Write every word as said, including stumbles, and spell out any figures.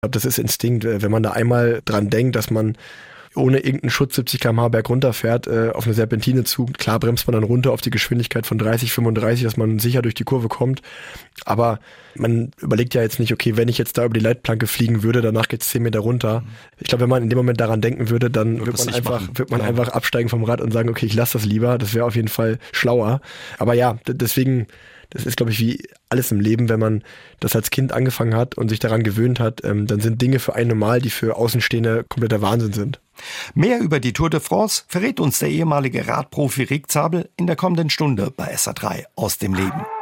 Ich glaube, das ist Instinkt. Wenn man da einmal dran denkt, dass man ohne irgendeinen Schutz siebzig Kilometer pro Stunde berg runterfährt, äh, auf eine Serpentine zu. Klar bremst man dann runter auf die Geschwindigkeit von dreißig, fünfunddreißig, dass man sicher durch die Kurve kommt. Aber man überlegt ja jetzt nicht, okay, wenn ich jetzt da über die Leitplanke fliegen würde, danach geht's zehn Meter runter. Ich glaube, wenn man in dem Moment daran denken würde, dann wird, wird man einfach, wird man ja. einfach absteigen vom Rad und sagen, okay, ich lasse das lieber. Das wäre auf jeden Fall schlauer. Aber ja, d- deswegen, das ist, glaube ich, wie alles im Leben, wenn man das als Kind angefangen hat und sich daran gewöhnt hat, ähm, dann sind Dinge für einen normal, die für Außenstehende kompletter Wahnsinn sind. Mehr über die Tour de France verrät uns der ehemalige Radprofi Rick Zabel in der kommenden Stunde bei S A drei aus dem Leben.